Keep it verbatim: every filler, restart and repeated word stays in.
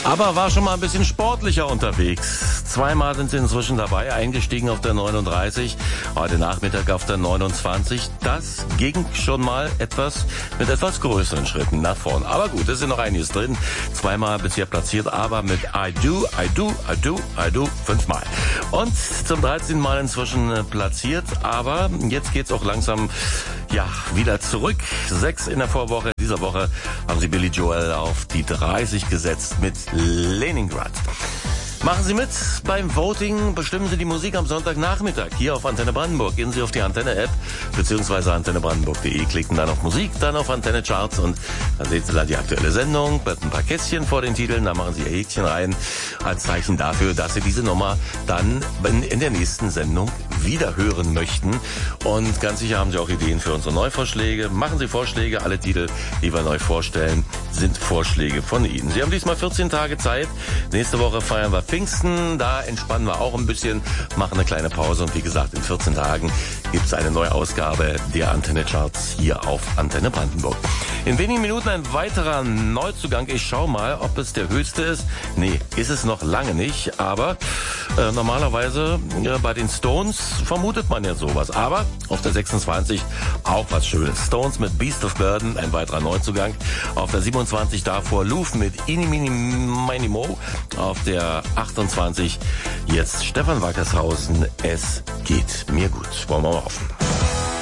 Aber war schon mal ein bisschen sportlicher unterwegs. Zweimal sind sie inzwischen dabei, eingestiegen auf der neununddreißig, heute Nachmittag auf der neunundzwanzig. Das ging schon mal etwas mit etwas größeren Schritten nach vorn. Aber gut, es ist noch einiges drin. Zweimal bisher platziert, aber mit I Do, I Do, I Do, I Do fünfmal. Und zum dreizehnten Mal inzwischen platziert, aber jetzt geht's auch langsam ja wieder zurück. Sechs in der Vorwoche. Dieser Woche haben sie Billy Joel auf die dreißig gesetzt mit Leningrad. Machen Sie mit beim Voting, bestimmen Sie die Musik am Sonntagnachmittag hier auf Antenne Brandenburg. Gehen Sie auf die Antenne-App beziehungsweise antenne brandenburg punkt de, klicken dann auf Musik, dann auf Antenne Charts und dann sehen Sie da die aktuelle Sendung mit ein paar Kästchen vor den Titeln. Da machen Sie Ihr Häkchen rein als Zeichen dafür, dass Sie diese Nummer dann in der nächsten Sendung wieder hören möchten. Und ganz sicher haben Sie auch Ideen für unsere Neuvorschläge. Machen Sie Vorschläge. Alle Titel, die wir neu vorstellen, sind Vorschläge von Ihnen. Sie haben diesmal vierzehn Tage Zeit. Nächste Woche feiern wir Pfingsten, da entspannen wir auch ein bisschen, machen eine kleine Pause und wie gesagt, in vierzehn Tagen gibt es eine neue Ausgabe der Antenne Charts hier auf Antenne Brandenburg. In wenigen Minuten ein weiterer Neuzugang. Ich schau mal, ob es der höchste ist. Nee, ist es noch lange nicht, aber äh, normalerweise äh, bei den Stones vermutet man ja sowas. Aber auf der sechsundzwanzig auch was Schönes. Stones mit Beast of Burden, ein weiterer Neuzugang. Auf der siebenundzwanzig davor Louvre mit Ini Mini Mini Mo. Auf der achtundzwanzig jetzt Stefan Wackershausen, es geht mir gut. Wollen wir mal hoffen.